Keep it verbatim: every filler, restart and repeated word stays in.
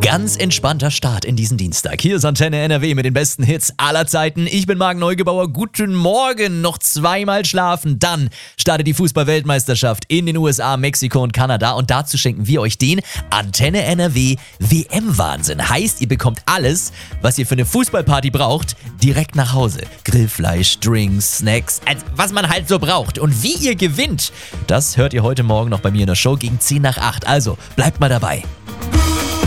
Ganz entspannter Start in diesen Dienstag. Hier ist Antenne N R W mit den besten Hits aller Zeiten. Ich bin Marc Neugebauer. Guten Morgen. Noch zweimal schlafen. Dann startet die Fußball-Weltmeisterschaft in den U S A, Mexiko und Kanada. Und dazu schenken wir euch den Antenne N R W W M-Wahnsinn. Heißt, ihr bekommt alles, was ihr für eine Fußballparty braucht, direkt nach Hause. Grillfleisch, Drinks, Snacks, also was man halt so braucht. Und wie ihr gewinnt, das hört ihr heute Morgen noch bei mir in der Show gegen zehn nach acht. Also bleibt mal dabei.